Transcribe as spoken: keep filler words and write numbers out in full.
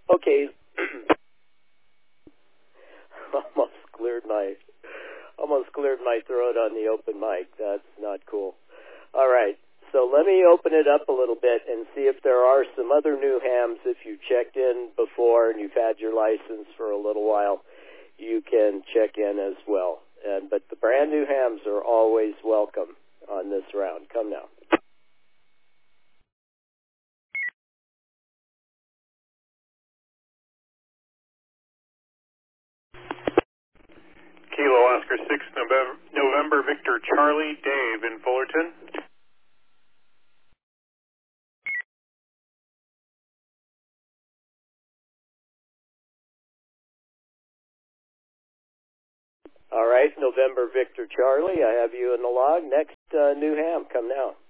Okay. almost cleared my almost cleared my throat on the open mic. That's not cool. All right. So let me open it up a little bit and see if there are some other new hams. If you checked in before and you've had your license for a little while, you can check in as well. And but the brand new hams are always welcome on this round. Come now. Kilo Oscar six, November, November Victor Charlie, Dave in Fullerton. All right, November Victor Charlie, I have you in the log. Next uh, new ham, come now.